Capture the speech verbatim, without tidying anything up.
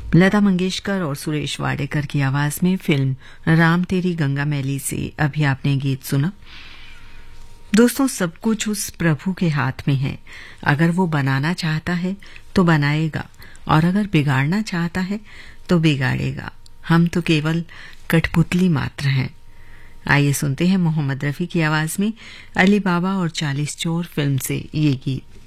लता मंगेशकर और सुरेश वाडेकर की आवाज में फिल्म राम तेरी गंगा मैली से अभी आपने गीत सुना। दोस्तों, सब कुछ उस प्रभु के हाथ में है। अगर वो बनाना चाहता है तो बनाएगा, और अगर बिगाड़ना चाहता है तो बिगाड़ेगा। हम तो केवल कठपुतली मात्र हैं। आइए सुनते हैं मोहम्मद रफी की आवाज में अली बाबा और चालीस चोर फिल्म से ये गीत।